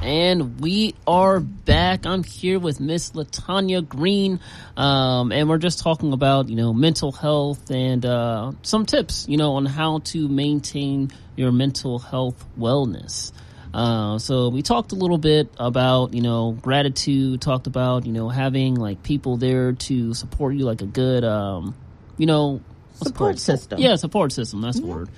And we are back. I'm here with Miss Latanya Green, and we're just talking about, mental health and some tips, on how to maintain your mental health wellness. So we talked a little bit about, gratitude, talked about, having like people there to support you, like a good, support system. Yeah, support system. That's the word.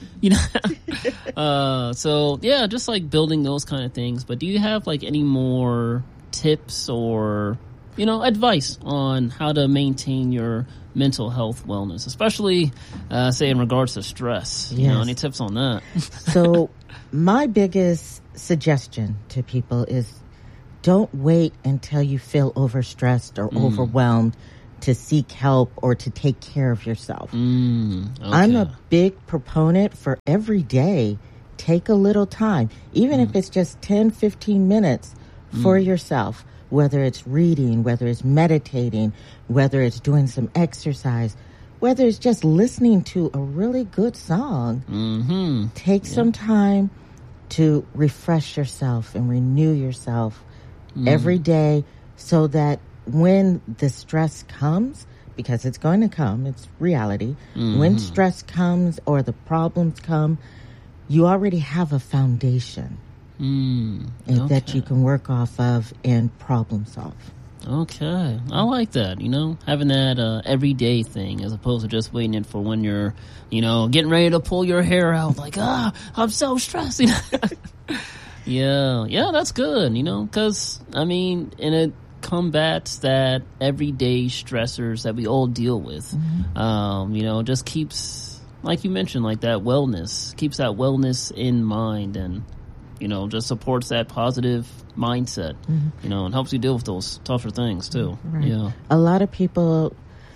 So yeah, just like building those kind of things. But do you have like any more tips or, advice on how to maintain your mental health wellness, especially, say in regards to stress? Yes. Any tips on that? So my biggest suggestion to people is don't wait until you feel overstressed or overwhelmed to seek help or to take care of yourself. Okay. I'm a big proponent for every day. Take a little time, even if it's just 10, 15 minutes for yourself, whether it's reading, whether it's meditating, whether it's doing some exercise, whether it's just listening to a really good song. Take some time to refresh yourself and renew yourself every day so that when the stress comes, because it's going to come, it's reality, when stress comes or the problems come, you already have a foundation that you can work off of and problem solve. Okay. I like that, having that everyday thing as opposed to just waiting for when you're, getting ready to pull your hair out like, I'm so stressed. Yeah, that's good, because, and it combats that everyday stressors that we all deal with. Just keeps, like you mentioned, like that wellness, keeps that wellness in mind and, just supports that positive mindset, and helps you deal with those tougher things too. Right. Yeah. A lot of people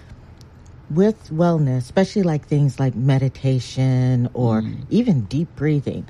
with wellness, especially like things like meditation or even deep breathing,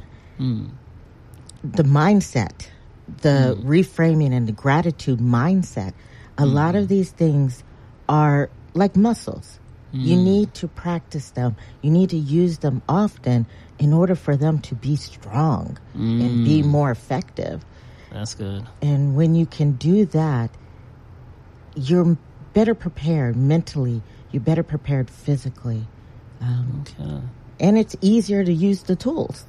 the mindset, the reframing and the gratitude mindset, a lot of these things are like muscles. You need to practice them. You need to use them often in order for them to be strong and be more effective. That's good. And when you can do that, you're better prepared mentally. You're better prepared physically. Okay. And it's easier to use the tools.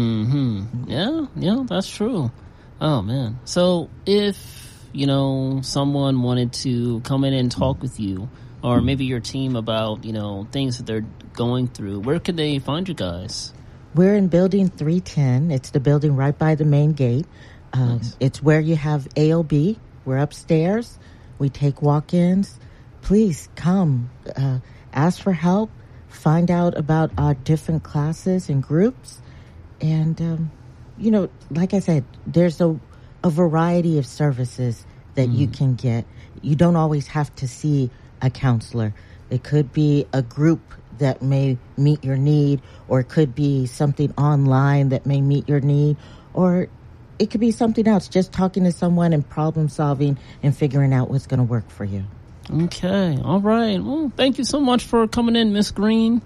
Yeah, that's true. Oh, man. So if, someone wanted to come in and talk with you or maybe your team about, things that they're going through, where can they find you guys? We're in Building 310. It's the building right by the main gate. Nice. It's where you have AOB. We're upstairs. We take walk-ins. Please come. Ask for help. Find out about our different classes and groups. And, like I said, there's a variety of services that you can get. You don't always have to see a counselor. It could be a group that may meet your need, or it could be something online that may meet your need, or it could be something else, just talking to someone and problem solving and figuring out what's going to work for you. Okay. All right. Well, thank you so much for coming in, Miss Green.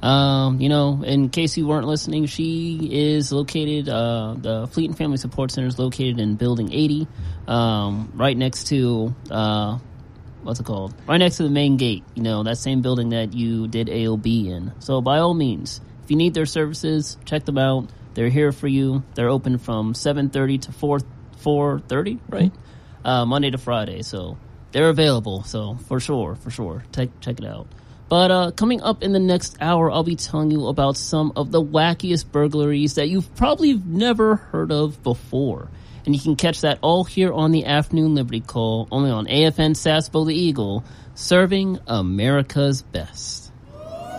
In case you weren't listening, she is located, the Fleet and Family Support Center is located in Building 80, right next to, what's it called? Right next to the main gate, that same building that you did AOB in. So by all means, if you need their services, check them out. They're here for you. They're open from 7:30 to 4:30, right? Monday to Friday. So they're available. So for sure, check it out. But coming up in the next hour, I'll be telling you about some of the wackiest burglaries that you've probably never heard of before. And you can catch that all here on the Afternoon Liberty Call, only on AFN Sasbo the Eagle, serving America's best.